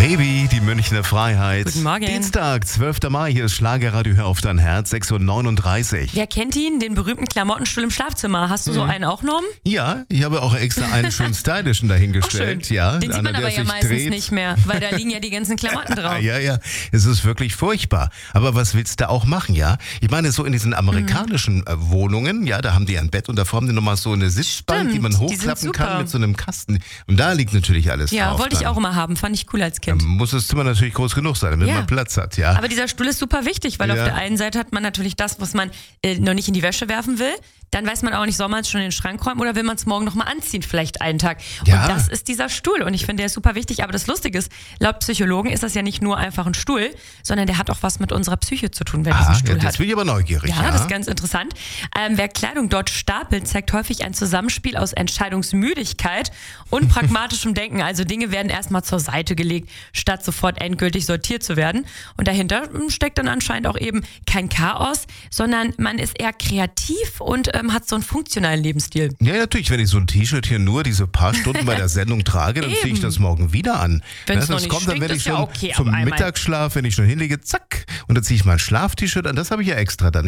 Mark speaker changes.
Speaker 1: Baby, die Münchner Freiheit.
Speaker 2: Guten Morgen.
Speaker 1: Dienstag, 12. Mai, hier ist Schlagerradio, hör auf dein Herz, 6.39 Uhr.
Speaker 2: Wer kennt ihn? Den berühmten Klamottenstuhl im Schlafzimmer. Hast du so einen auch, Norm?
Speaker 1: Ja, ich habe auch extra einen schön stylischen dahingestellt.
Speaker 2: Schön.
Speaker 1: Ja,
Speaker 2: Den sieht man
Speaker 1: der
Speaker 2: aber ja
Speaker 1: sich
Speaker 2: meistens
Speaker 1: dreht.
Speaker 2: nicht mehr, weil da liegen ja die ganzen Klamotten drauf.
Speaker 1: Ja, es ist wirklich furchtbar. Aber was willst du auch machen, ja? Ich meine, so in diesen amerikanischen Wohnungen, ja, da haben die ein Bett und davor haben die nochmal so eine Sitzbank,
Speaker 2: Stimmt,
Speaker 1: die man
Speaker 2: die sind
Speaker 1: hochklappen
Speaker 2: super.
Speaker 1: kann mit so einem Kasten. Und da liegt natürlich alles drauf.
Speaker 2: Ja, wollte ich
Speaker 1: dann.
Speaker 2: auch immer haben. Fand ich cool als
Speaker 1: Dann
Speaker 2: Kind.
Speaker 1: muss das Zimmer natürlich groß genug sein, damit
Speaker 2: Ja.
Speaker 1: man Platz hat, ja.
Speaker 2: Aber dieser Stuhl ist super wichtig, weil
Speaker 1: Ja.
Speaker 2: auf der einen Seite hat man natürlich das, was man noch nicht in die Wäsche werfen will. Dann weiß man auch nicht, soll man es schon in den Schrank räumen oder will man es morgen nochmal anziehen, vielleicht einen Tag.
Speaker 1: Ja.
Speaker 2: Und das ist dieser Stuhl. Und ich finde, der ist super wichtig. Aber das Lustige ist, laut Psychologen ist das ja nicht nur einfach ein Stuhl, sondern der hat auch was mit unserer Psyche zu tun, wer diesen Stuhl
Speaker 1: jetzt
Speaker 2: hat.
Speaker 1: bin ich aber neugierig.
Speaker 2: Ja, das ist ganz interessant. Wer Kleidung dort stapelt, zeigt häufig ein Zusammenspiel aus Entscheidungsmüdigkeit und pragmatischem Denken. Also Dinge werden erstmal zur Seite gelegt, statt sofort endgültig sortiert zu werden. Und dahinter steckt dann anscheinend auch eben kein Chaos, sondern man ist eher kreativ und hat so einen funktionalen Lebensstil.
Speaker 1: Ja, natürlich, wenn ich so ein T-Shirt hier nur diese paar Stunden bei der Sendung trage, dann ziehe ich das morgen wieder an.
Speaker 2: Wenn's
Speaker 1: Ja,
Speaker 2: noch
Speaker 1: das
Speaker 2: nicht
Speaker 1: kommt dann,
Speaker 2: stinkt,
Speaker 1: wenn
Speaker 2: ist
Speaker 1: ich
Speaker 2: ja
Speaker 1: schon
Speaker 2: okay,
Speaker 1: zum
Speaker 2: aber einmal.
Speaker 1: Mittagsschlaf, wenn ich schon hinlege, zack, und dann ziehe ich mein Schlaf-T-Shirt an, das habe ich ja extra dann.